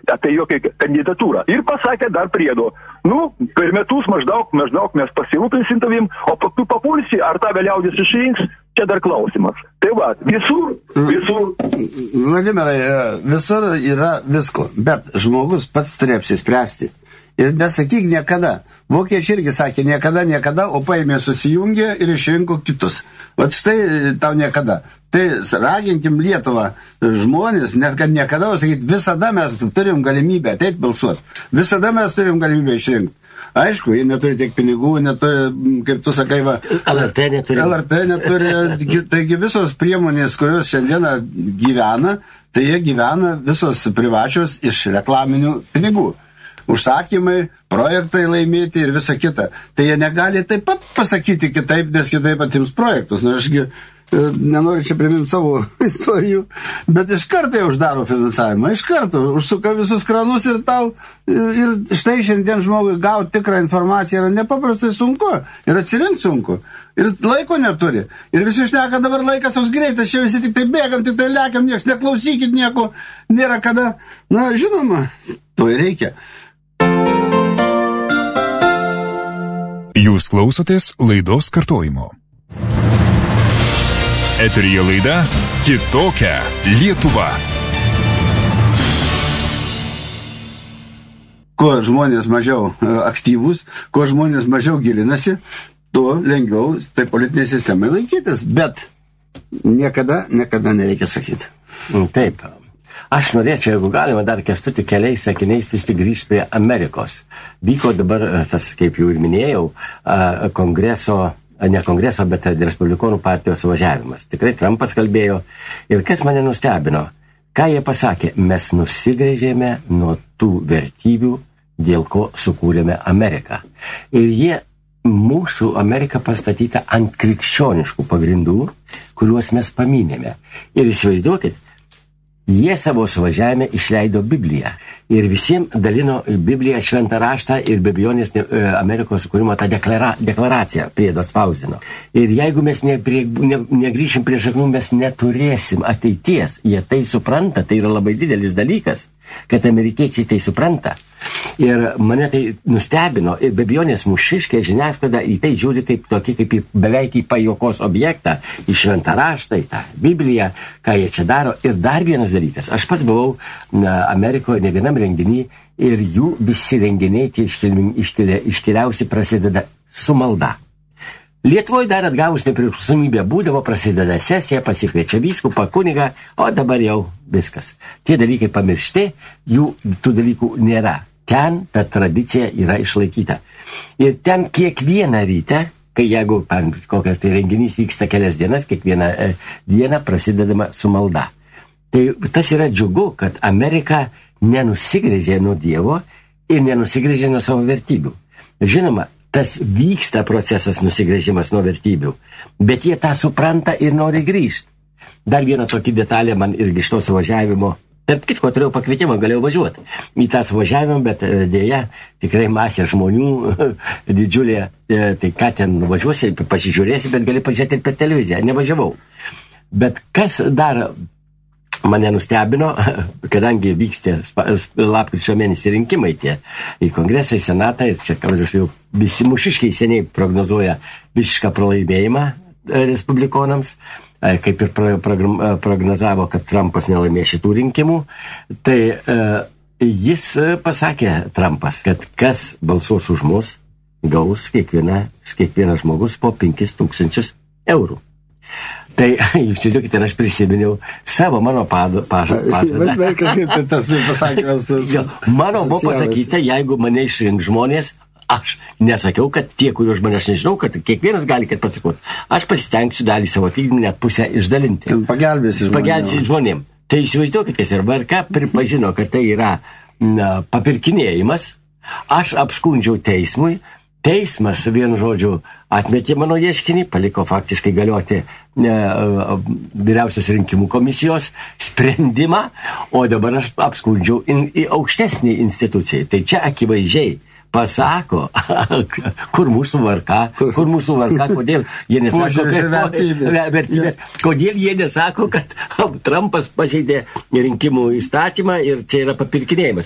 apie jokią kandidatūrą. Ir pasakė dar priedo, per metus maždaug mes pasirūpinsim tavim, o tu papulsi, ar tave liaudis išrinks, čia dar klausimas. Tai va, visur. Vladimirai, visur yra visko, bet žmogus pats turi apsispręsti. Ir nesakyk niekada. Vokiečiai irgi sakė niekada, o paėmė susijungė ir išrinko kitus. Vat štai tau niekada. Tai raginkim Lietuvą žmonės, net kad niekada, o sakyti, visada mes turim galimybę ateit balsuoti. Visada mes turim galimybę išrinkti. Aišku, jie neturi tiek pinigų, neturi, kaip tu sakai, LRT neturi. Taigi visos priemonės, kurios šiandieną gyvena, tai jie gyvena visos privačios iš reklaminių pinigų. Užsakymai, projektai laimėti ir visa kita. Tai jie negali taip pat pasakyti kitaip, nes kitaip atims projektus. Ašgi nenoriu čia priminti savo istorijų, bet iš karto jau uždaro finansavimą, iš karto užsuka visus kranus ir tau, ir štai šiandien žmogui gauti tikrą informaciją yra nepaprastai sunku, ir atsirinkti sunku, ir laiko neturi. Ir visi šneka dabar laikas toks greitas, čia visi tik tai bėgam, tik tai lekiam, nieks neklausykit nieko, nėra kada. Žinoma, to ir reikia. Jūs klausotės laidos kartojimo. Eteryje laida Kitokia Lietuva. Kuo žmonės mažiau aktyvūs, kuo žmonės mažiau gilinasi, tuo lengviau tai politinė sistemai laikytis. Bet niekada nereikia sakyti. Taip. Aš norėčiau, jeigu galima, dar Kęstuti keliais sakiniais vis tik grįžti prie Amerikos. Vyko dabar tas, kaip jau ir minėjau, ne kongreso, bet Respublikonų partijos važiavimas. Tikrai Trumpas kalbėjo. Ir kas mane nustebino, ką jie pasakė, mes nusigręžėme nuo tų vertybių, dėl ko sukūrėme Ameriką. Ir jie mūsų Ameriką pastatyta ant krikščioniškų pagrindų, kuriuos mes paminėme. Ir įsivaizduokit, jie savo suvažiavime išleido Bibliją ir visiems dalino Bibliją, šventą raštą ir be abejonės Amerikos sukūrimo tą deklaraciją priedo atspausdino. Ir jeigu mes negrįšim prie šaknų, mes neturėsim ateities. Jie tai supranta, tai yra labai didelis dalykas, kad amerikiečiai tai supranta. Ir mane tai nustebino ir be abejonės mūšiškė žiniasklaida į tai žiūri kaip tokį, kaip beveik į pajuokos objektą, į šventą raštą, į tą Bibliją, ką jie čia daro. Ir dar vienas dalykas, aš pats buvau Amerikoje ne vienam renginį ir jų visi renginiai tie iškiliausi prasideda su malda. Lietuvoje dar atgavus nepriklausomybę būdavo, prasideda sesija, pasikviečia vyskupą, kunigą, o dabar jau viskas. Tie dalykai pamiršti, tų dalykų nėra. Ten ta tradicija yra išlaikyta. Ir ten kiekvieną rytą, kai jeigu kokias tai renginys vyksta kelias dienas, kiekvieną dieną prasidedama su malda. Tai tas yra džiugu, kad Amerika nenusigrėžė nuo Dievo ir nenusigrėžė nuo savo vertybių. Žinoma, tas vyksta procesas nusigrėžimas nuo vertybių, bet jie tą supranta ir nori grįžti. Dar viena tokia detalė man irgi iš to suvažiavimo. Tarp kitko, turėjau pakvietimą, galėjau važiuoti į tą suvažiavimą, bet dėja, tikrai masė žmonių, didžiulė, tai ką ten nuvažiuosi, pasižiūrėsi, bet gali pažiūrėti ir per televiziją, nevažiavau. Bet kas dar mane nustebino, kadangi vyksta lapkričio mėnesį rinkimai tie į kongresą, į senatą, ir čia visi mūšiškiai seniai prognozuoja visišką pralaimėjimą respublikonams, kaip ir prognozavo, kad Trumpas nelaimė šitų rinkimų, tai jis pasakė, Trumpas, kad kas balsuos už mus, gaus kiekvienas žmogus po 5,000 eurų. Tai, jūs žiūrėkite, aš prisiminiau mano pažadą. Mano buvo pasakyta, jeigu mane išrinks žmonės, aš nesakiau, kad tie, kuriuos žmonės aš nežinau, kad kiekvienas gali, kad pasakot. Aš pasistengsiu dalį savo atlyginimą net pusę išdalinti. Pagelbėsi žmonėm. Tai įsivaizduokite, ir VRK pripažino, kad tai yra papirkinėjimas. Aš apskundžiau teismui. Teismas, vienu žodžiu, atmetė mano ieškinį, paliko faktiškai galioti vyriausios rinkimų komisijos sprendimą, o dabar aš apskundžiau į aukštesnį instituciją. Tai čia akivaizdžiai pasako, kur mūsų varka, kodėl jie nesako, vertybės, kodėl jie nesako, kad Trumpas pažeidė rinkimų įstatymą ir čia yra papirkinėjimas.